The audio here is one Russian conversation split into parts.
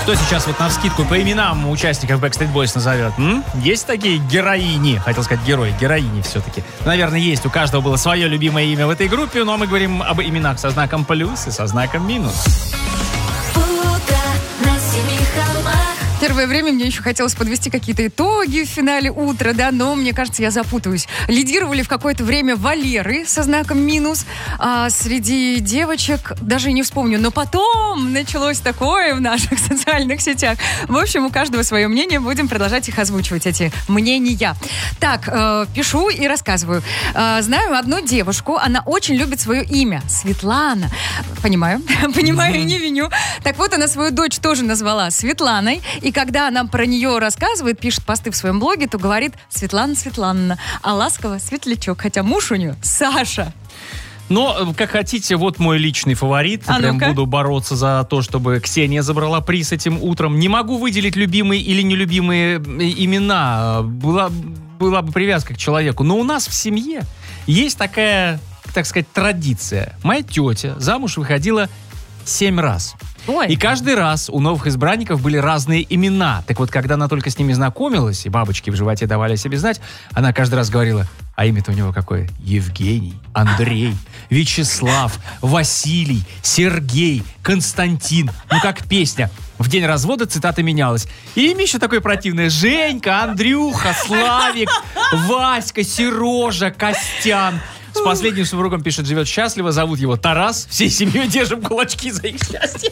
Кто сейчас вот навскидку по именам участников Backstreet Boys назовет? Есть такие героини? Хотел сказать герои, героини все-таки. Наверное, есть. У каждого было свое любимое имя в этой группе, но мы говорим об именах со знаком плюс и со знаком минус. Первое время мне еще хотелось подвести какие-то итоги в финале утра, да, но мне кажется, я запутаюсь. Лидировали в какое-то время Валеры со знаком минус, а среди девочек даже и не вспомню. Но потом началось такое в наших социальных сетях. В общем, у каждого свое мнение, будем продолжать их озвучивать, эти мнения. Так, пишу и рассказываю. Знаю одну девушку, она очень любит свое имя, Светлана. Понимаю и не виню. Так вот, она свою дочь тоже назвала Светланой. И когда она про нее рассказывает, пишет посты в своем блоге, то говорит Светлана Светлановна, а ласково Светлячок, хотя муж у нее Саша. Но, как хотите, вот мой личный фаворит. Прям буду бороться за то, чтобы Ксения забрала приз этим утром. Не могу выделить любимые или нелюбимые имена. Была бы привязка к человеку. Но у нас в семье есть такая, так сказать, традиция. Моя тетя замуж выходила 7 раз. Ой. И каждый раз у новых избранников были разные имена. Так вот, когда она только с ними знакомилась, и бабочки в животе давали о себе знать, она каждый раз говорила, а имя-то у него какое? Евгений, Андрей, Вячеслав, Василий, Сергей, Константин. Ну, как песня. В день развода цитата менялась. И имя еще такое противное. Женька, Андрюха, Славик, Васька, Сережа, Костян. С последним супругом, пишет, живет счастливо, зовут его Тарас. Всей семьей держим кулачки за их счастье.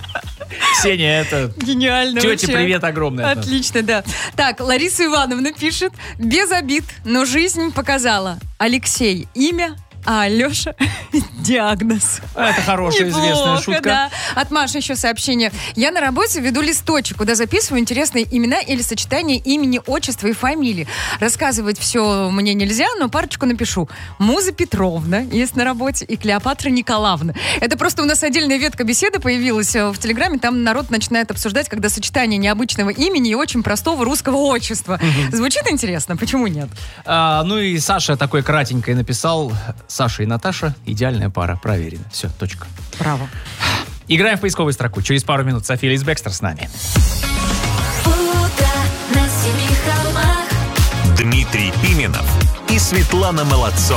Ксения, это... Гениально. Тете вообще. привет огромное. Отлично, да. Так, Лариса Ивановна пишет. Без обид, но жизнь показала. Алексей — имя, а Алеша — диагноз. Это хорошая, известная шутка. Да. От Маши еще сообщение. Я на работе веду листочек, куда записываю интересные имена или сочетания имени, отчества и фамилии. Рассказывать все мне нельзя, но парочку напишу. Муза Петровна есть на работе и Клеопатра Николаевна. Это просто у нас отдельная ветка беседы появилась в Телеграме. Там народ начинает обсуждать, когда сочетание необычного имени и очень простого русского отчества. Звучит интересно, почему нет? Ну и Саша такой кратенькое написал. Саша и Наташа — идеальная пара. Проверено. Все, точка. Браво. Играем в поисковую строку. Через пару минут София Лис Бекстер с нами. Дмитрий Пименов и Светлана Молодцова.